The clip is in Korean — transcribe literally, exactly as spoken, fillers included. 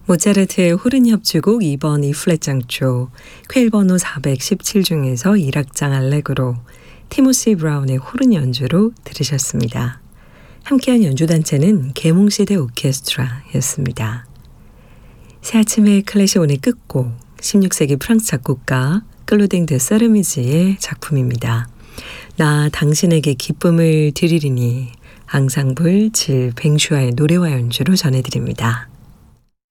모차르트의 호른 협주곡 이 번 E 플랫 장조, 퀘일 번호 사백십칠 중에서 일 악장 알레그로, 티모시 브라운의 호른 연주로 들으셨습니다. 함께한 연주단체는 계몽시대 오케스트라였습니다. 새 아침의 클래식 오늘 끝곡, 십육 세기 프랑스 작곡가 클로댕 드 세르미지의 작품입니다. 나 당신에게 기쁨을 드리리니 앙상블 질 뱅슈아의 노래와 연주로 전해드립니다.